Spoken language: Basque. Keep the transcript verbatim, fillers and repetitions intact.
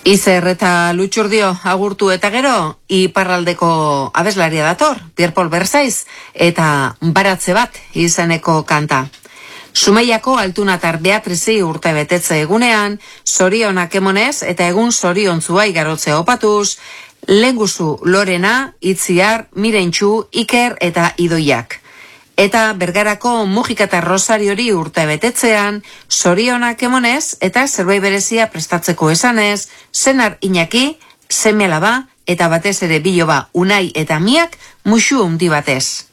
Izer eta Lutxurdio agurtu eta gero, iparraldeko abeslaria dator, Pierre Paul Berzaiz, eta baratze bat izeneko kanta. Sumeiako altunatar Beatrizi urte betetze egunean, zorionak emonez eta egun zoriontzua igarotzea opatuz, Lenguzu Lorena, Itziar, Mirentxu, Iker eta Idoiak. Eta Bergarako Mujika eta Rosariori urte betetzean, zorionak emonez eta zerbait berezia prestatzeko esanez, senar Iñaki, seme alaba eta batez ere biloba Unai eta Miak musu handi batez.